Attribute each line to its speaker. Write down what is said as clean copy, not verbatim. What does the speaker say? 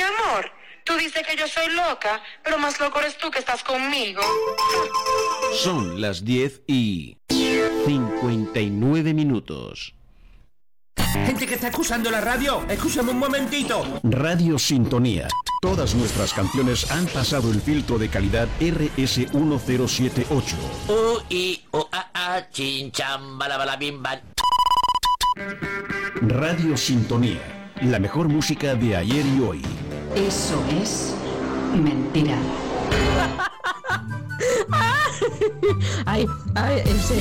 Speaker 1: amor, tú dices que yo soy loca, pero más loco eres tú que estás conmigo.
Speaker 2: Son las 10:59.
Speaker 3: Gente que está escuchando la radio, escúchame un momentito.
Speaker 2: Radio Sintonía. Todas nuestras canciones han pasado el filtro de calidad RS1078.
Speaker 3: Chin cham bala bim bam.
Speaker 2: Radio Sintonía. La mejor música de ayer y hoy.
Speaker 4: Eso es mentira.
Speaker 5: Ay, en serio.